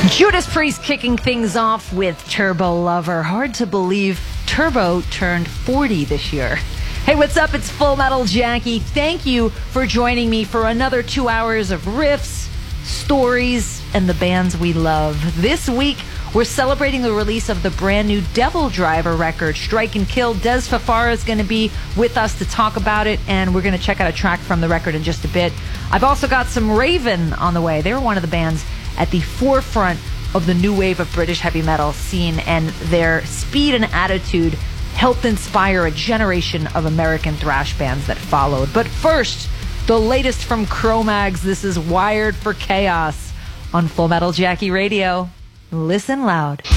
Judas Priest kicking things off with Turbo Lover. Hard to believe Turbo turned 40 this year. Hey, what's up? It's Full Metal Jackie. Thank you for joining me for another 2 hours of riffs, stories, and the bands we love. This week, we're celebrating the release of the brand new Devil Driver record, Strike and Kill. Des Fafara is going to be with us to talk about it, and we're going to check out a track from the record in just a bit. I've also got some Raven on the way. They were one of the bands at the forefront of the new wave of British heavy metal scene, and their speed and attitude helped inspire a generation of American thrash bands that followed. But first, the latest from Cro-Mags. This is Wired for Chaos on Full Metal Jackie Radio. Listen loud.